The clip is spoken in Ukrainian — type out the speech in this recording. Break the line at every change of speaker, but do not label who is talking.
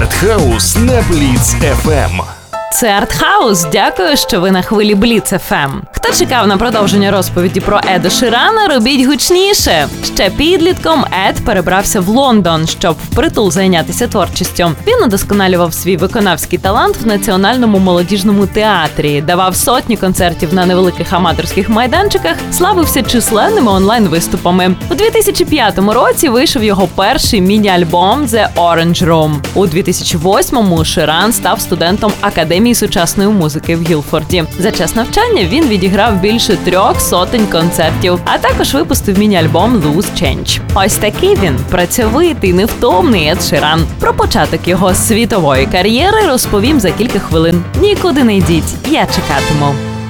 Артхаус на Blitz FM.
Це Артхаус. Дякую, що ви на хвилі Blitz FM. Хто чекав на продовження розповіді про Еда Ширана, робіть гучніше. Ще підлітком Ед перебрався в Лондон, щоб впритул зайнятися творчістю. Він удосконалював свій виконавський талант в Національному молодіжному театрі, давав сотні концертів на невеликих аматорських майданчиках, славився численними онлайн-виступами. У 2005 році вийшов його перший міні-альбом «The Orange Room». У 2008-му Ширан став студентом Академії сучасної музики в Гілфорді. За час навчання він відіграв більше 300 концертів, а також випустив міні-альбом «Loose Change». Ось такий він – працьовитий, невтомний Ед Ширан. Про початок його світової кар'єри розповім за кілька хвилин. Нікуди не йдіть, я чекатиму.